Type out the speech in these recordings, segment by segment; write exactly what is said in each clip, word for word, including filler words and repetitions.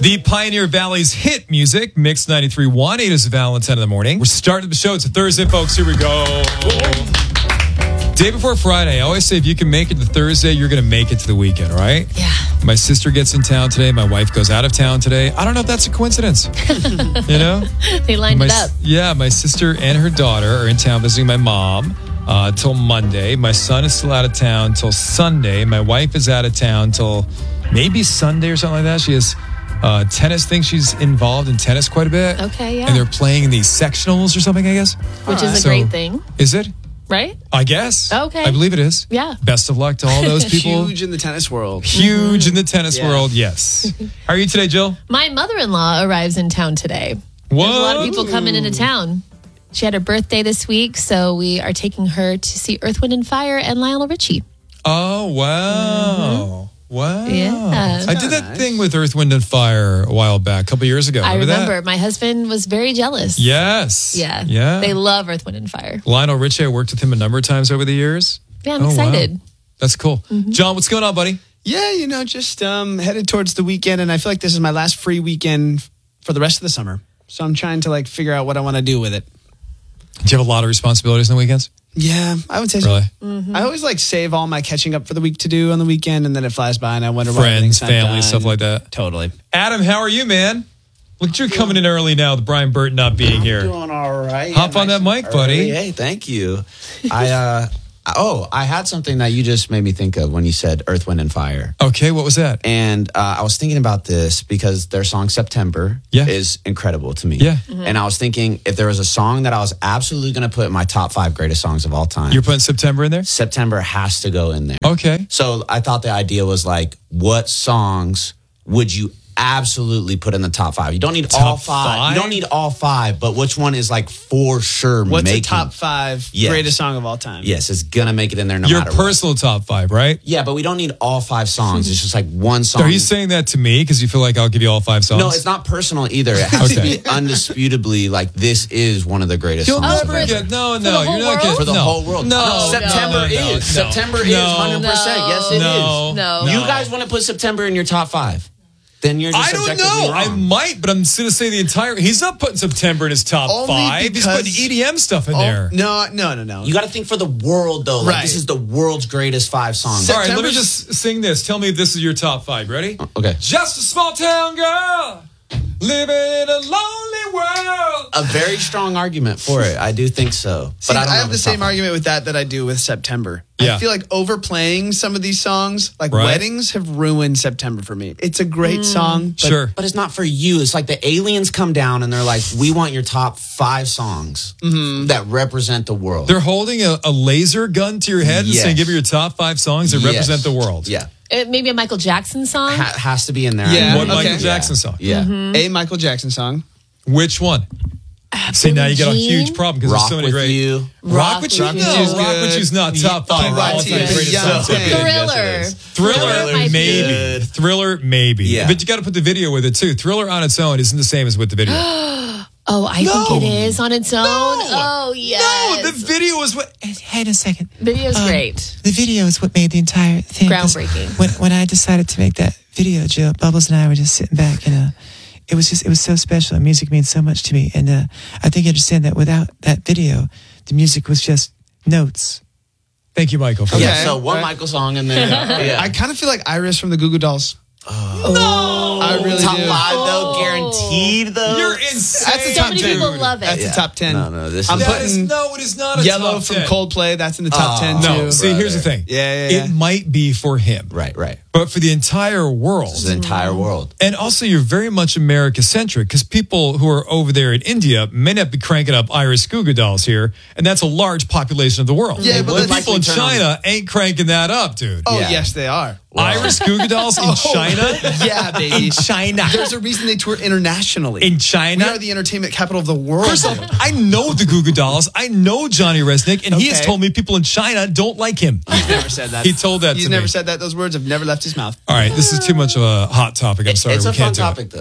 The Pioneer Valley's hit music, Mix ninety-three point one. Eight is Valentine in the morning. We're starting the show. It's a Thursday, folks. Here we go. Day before Friday. I always say if you can make it to Thursday, you're going to make it to the weekend, right? Yeah. My sister gets in town today. My wife goes out of town today. I don't know if that's a coincidence. You know? They lined my, it up. Yeah, my sister and her daughter are in town visiting my mom uh, till Monday. My son is still out of town till Sunday. My wife is out of town till maybe Sunday or something like that. She has uh, tennis thing. She's involved in tennis quite a bit. Okay, yeah. And they're playing in these sectionals or something, I guess. Which is a So- great thing, Is it? right? I guess. Okay. I believe it is. Yeah. Best of luck to all those people. Huge in the tennis world. Huge in the tennis Yeah. world, yes. How are you today, Jill? My mother-in-law arrives in town today. What? There's a lot of people coming into town. She had her birthday this week, so we are taking her to see Earth, Wind, and Fire and Lionel Richie. Oh, wow. Wow. Yeah. I did that Nice. thing with Earth, Wind, and Fire a while back, a couple years ago. I Remember remember. My husband was very jealous. that? Yes. Yeah. Yeah. They love Earth, Wind, and Fire. Lionel Richie, I worked with him a number of times over the years. Yeah, I'm Oh, wow. excited. That's cool. John, what's going on, buddy? Yeah, you know, just um, headed towards the weekend, and I feel like this is my last free weekend for the rest of the summer. So I'm trying to like figure out what I want to do with it. Do you have a lot of responsibilities on the weekends? Yeah, I would say Really? so. I always like save all my catching up for the week to do on the weekend, and then it flies by, and I wonder what Friends, everything's not family, done. stuff like that. Totally. Adam, how are you, man? Look at you coming in early now with Brian Burton not being here. Doing all right. Hop on that mic, buddy. Hey, thank you. I uh oh, I had something that you just made me think of when you said Earth, Wind, and Fire. Okay, what was that? And uh, I was thinking about this because their song September Yeah. is incredible to me. Yeah. And I was thinking if there was a song that I was absolutely going to put in my top five greatest songs of all time, You're putting September in there? September has to go in there. Okay. So I thought the idea was like, what songs would you absolutely put in the top five? You don't need Top all five. five? You don't need all five, but which one is like for sure What's making? the top five Yes. greatest song of all time? Yes, it's gonna make it in there no Your matter what. personal top five, right? Yeah, but we don't need all five songs. It's just like one song. Are you saying that to me because you feel like I'll give you all five songs? No, it's not personal either. It has Okay. to be undisputably like this is one of the greatest You'll songs. never ever. get no, no. the You're whole not world? getting For the no. whole world. No, No, September no, no, is. no. September is No. one hundred percent. Yes, it is. No. No. No. You guys want to put September in your top five? Then you're just I don't objectively know. I wrong. might, but I'm just going to say the entire. He's not putting September in his top Only five. He's because- putting E D M stuff in Oh, there. no, no, no, no. You got to think for the world, though. Like, Right. this is the world's greatest five songs. All right, let me September's- just sing this. Tell me if this is your top five. Ready? Okay. Just a small town girl living in a lonely world. A very strong argument for it. I do think so. See, But I I, don't know have if the it's same top five. argument with that that I do with September. Yeah. I feel like overplaying some of these songs, like Right. Weddings, have ruined September for me. It's a great song. But Sure. But it's not for you. It's like the aliens come down and they're like, we want your top five songs that represent the world. They're holding a, a laser gun to your head and Yes. saying, give me your top five songs that Yes. represent the world. Yeah. Uh, maybe a Michael Jackson song. Ha- has to be in there. Yeah. One Okay. Michael Jackson song. Yeah. A Michael Jackson song. Which one? See, now you got a Billie huge Jean? problem because there's Rock so many with great. you. Rock with you? Rock No, with You's Rock with good. You's not top five. Right all to time you, greatest young songs. thing. Thriller. Thriller, might be maybe. good. Thriller, maybe. Yeah. But you got to put the video with it too. Thriller on its own isn't the same as with the video. Oh, I No. think it is on its own. No. Oh, yes. No, the video is what. Hang on a second. Video's Um, great. The video is what made the entire thing. 'Cause Groundbreaking. When when I decided to make that video, Jill, Bubbles and I were just sitting back, and uh, it was just it was so special. Music means so much to me, and uh, I think you understand that without that video, the music was just notes. Thank you, Michael. For Okay. Yeah, so one Right. Michael song and then yeah. I kind of feel like Iris from the Goo Goo Dolls. No. I really top do. five though, Oh. guaranteed though. You're insane. That's the So top many ten. people love it. That's Yeah. the top ten. No, no, this I'm is- That is, putting no, it is not a Yellow top from ten. Coldplay. That's in the top Oh, ten No, too. see, here's the brother. thing. Yeah, yeah, yeah. It might be for him, Right, right. but for the entire world. This is the entire world. And also, you're very much America-centric because people who are over there in India may not be cranking up Iris Goo Goo Dolls here, and that's a large population of the world. Yeah, but the let's- people in likely turn on- China ain't cranking that up, dude. Oh, Yeah. yes, they are. Iris Goo Goo Dolls in China? Yeah, baby. In China. There's a reason they tour internationally. In We China? are the entertainment capital of the world. First off, I know the Goo Goo Dolls. I know Johnny Resnick, and he has Okay. told me people in China don't like him. He's never said that. He told that He's to never me. said that. Those words have never left his mouth. All right, this is too much of a hot topic. I'm sorry, it's we a fun can't do topic it. though.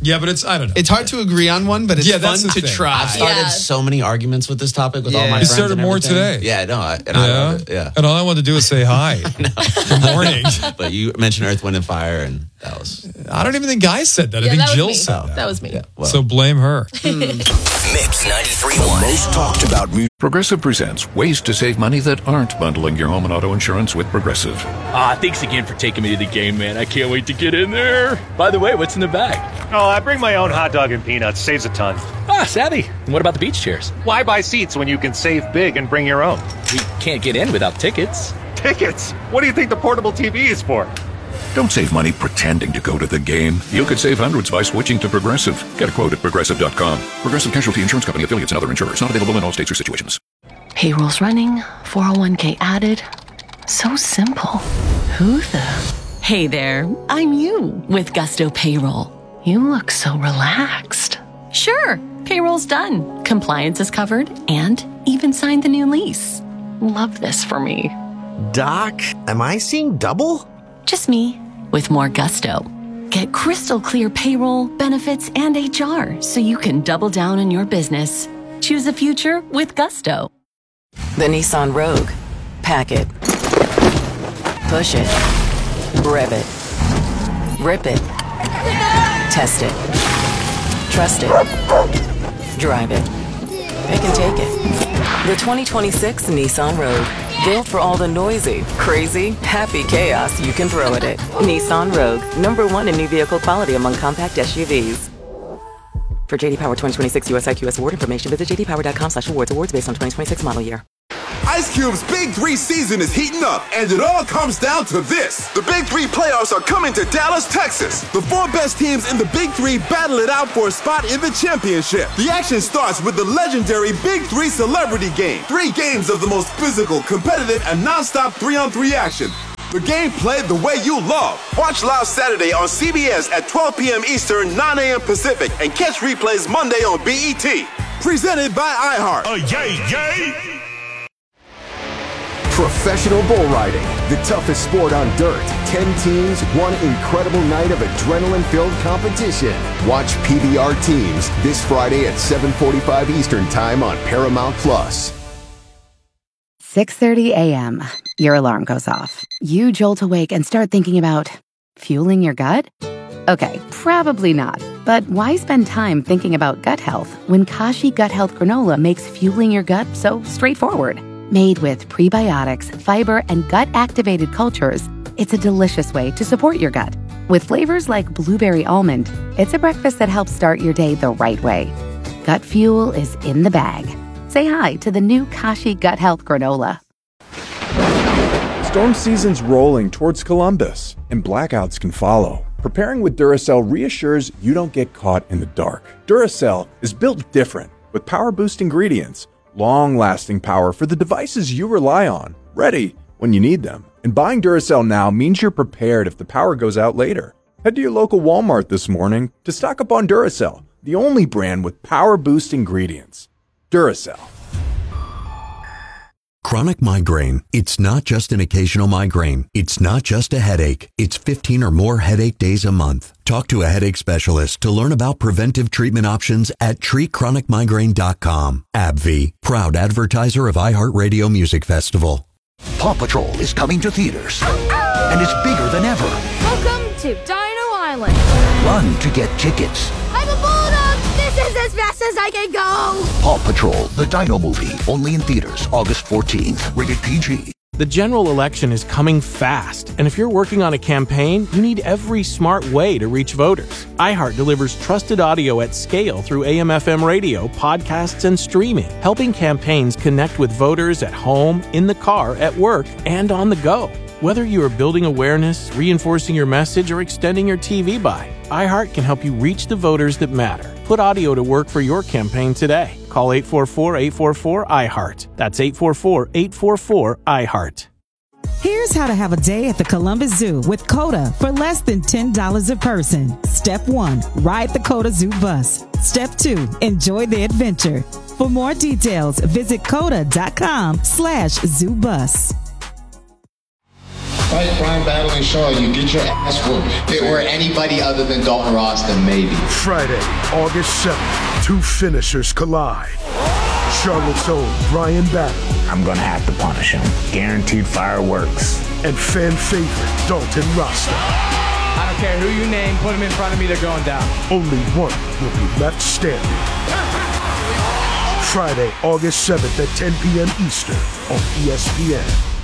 Yeah, but it's, I don't know. It's hard to agree on one, but it's Yeah, fun that's the to thing. try. I've started Yeah. so many arguments with this topic with all Yeah. my You friends. started and more everything. today. Yeah, no, I, and I Yeah? love it. Yeah. And all I wanted to do was say hi. Good morning. But you mentioned Earth, Wind, and Fire, and that was. I don't even think I said that. I Yeah, think that was Jill me. said that. That was me. Yeah, well, So blame her. Mix ninety-three point one. Most talked about music. Progressive presents ways to save money that aren't bundling your home and auto insurance with Progressive. Ah, thanks again for taking me to the game, man. I can't wait to get in there. By the way, what's in the bag? Oh, I bring my own hot dog and peanuts. Saves a ton. Ah, savvy. And what about the beach chairs? Why buy seats when you can save big and bring your own? We can't get in without tickets. Tickets? What do you think the portable T V is for? Don't save money pretending to go to the game. You could save hundreds by switching to Progressive. Get a quote at progressive dot com. Progressive Casualty Insurance Company, affiliates, and other insurers. Not available in all states or situations. Payroll's running, four oh one k added. So simple. Who the? Hey there, I'm you with Gusto Payroll. You look so relaxed. Sure, payroll's done. Compliance is covered and even signed the new lease. Love this for me. Doc, am I seeing double? Just me with more gusto. Get crystal clear payroll, benefits, and H R so you can double down in your business. Choose a future with Gusto. The Nissan Rogue. Pack it. Push it. Rev it. Rip it. Test it. Trust it. Drive it. Pick and take it. The twenty twenty-six Nissan Rogue. Built for all the noisy, crazy, happy chaos you can throw at it. Nissan Rogue. Number one in new vehicle quality among compact S U Vs. For J D Power twenty twenty-six U S I Q S award information, visit j d power dot com slash awards. Awards based on twenty twenty-six model year. Ice Cube's Big Three season is heating up, and it all comes down to this. The Big Three playoffs are coming to Dallas, Texas. The four best teams in the Big Three battle it out for a spot in the championship. The action starts with the legendary Big Three Celebrity Game. Three games of the most physical, competitive, and non-stop three-on-three action. The game played the way you love. Watch live Saturday on C B S at twelve p.m. Eastern, nine a.m. Pacific, and catch replays Monday on B E T. Presented by iHeart. Oh, yay, yay! Professional bull riding, the toughest sport on dirt. Ten teams, one incredible night of adrenaline-filled competition. Watch P B R Teams this Friday at seven forty-five Eastern Time on Paramount Plus. six thirty a.m. Your alarm goes off. You jolt awake and start thinking about fueling your gut? Okay, probably not. But why spend time thinking about gut health when Kashi Gut Health Granola makes fueling your gut so straightforward? Made with prebiotics, fiber, and gut-activated cultures, it's a delicious way to support your gut. With flavors like blueberry almond, it's a breakfast that helps start your day the right way. Gut fuel is in the bag. Say hi to the new Kashi Gut Health Granola. Storm season's rolling towards Columbus, and blackouts can follow. Preparing with Duracell reassures you don't get caught in the dark. Duracell is built different, with power-boost ingredients, long-lasting power for the devices you rely on, ready when you need them. And buying Duracell now means you're prepared if the power goes out later. Head to your local Walmart this morning to stock up on Duracell, the only brand with power-boost ingredients. Duracell. Chronic migraine. It's not just an occasional migraine. It's not just a headache. It's fifteen or more headache days a month. Talk to a headache specialist to learn about preventive treatment options at treat chronic migraine dot com. AbbVie, proud advertiser of iHeartRadio Music Festival. Paw Patrol is coming to theaters, and it's bigger than ever. Welcome to Dino Island. Run to get tickets. I'm a bulldog. This is as fast as I can go. Paw Patrol, the Dino Movie, only in theaters August fourteenth. Rated P G. The general election is coming fast, and if you're working on a campaign, you need every smart way to reach voters. iHeart delivers trusted audio at scale through A M F M radio, podcasts, and streaming, helping campaigns connect with voters at home, in the car, at work, and on the go. Whether you are building awareness, reinforcing your message, or extending your T V buy, iHeart can help you reach the voters that matter. Put audio to work for your campaign today. Call eight four four, eight four four, I heart. That's eight four four, eight four four, I heart. Here's how to have a day at the Columbus Zoo with COTA for less than ten dollars a person. Step one, ride the COTA Zoo bus. Step two, enjoy the adventure. For more details, visit coda dot com slash zoo bus. fight Brian battling Shaw, you get your ass whooped. If it were anybody other than Dalton Ross, then maybe. Friday, August seventh, two finishers collide. Charlotte's own Brian Battle. I'm gonna have to punish him. Guaranteed fireworks. And fan favorite Dalton Rasta. I don't care who you name, put him in front of me, they're going down. Only one will be left standing. Friday, August seventh at ten p.m. Eastern on E S P N.